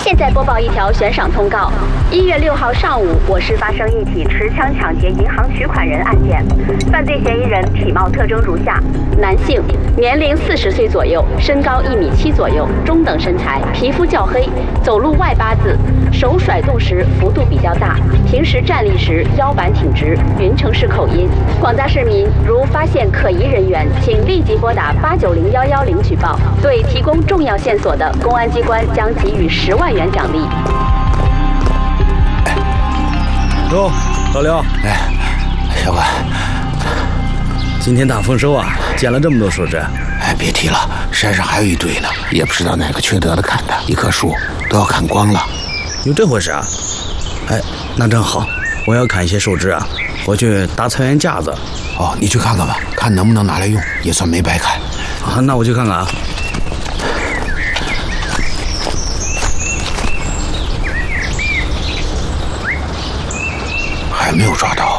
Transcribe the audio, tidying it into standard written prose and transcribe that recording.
现在播报一条悬赏通告：1月6号上午，我市发生一起持枪抢劫银行取款人案件，犯罪嫌疑人体貌特征如下：男性，年龄40岁左右，身高1.7米左右，中等身材，皮肤较黑，走路外八字，手甩动时幅度比较大，平时站立时腰板挺直，云城市口音。广大市民如发现可疑人员，请立即拨打890110举报。对提供重要线索的，公安机关将给予10万元奖励。 哟，老刘， 小关， 今天大丰收啊，捡了这么多树枝。 别提了，山上还有一堆呢，也不知道哪个缺德的砍的，一棵树都要砍光了。 有这回事啊？那正好，我要砍一些树枝啊，回去搭菜园架子。 哦，你去看看吧，看能不能拿来用，也算没白砍。 啊，那我去看看啊。 还没有抓到。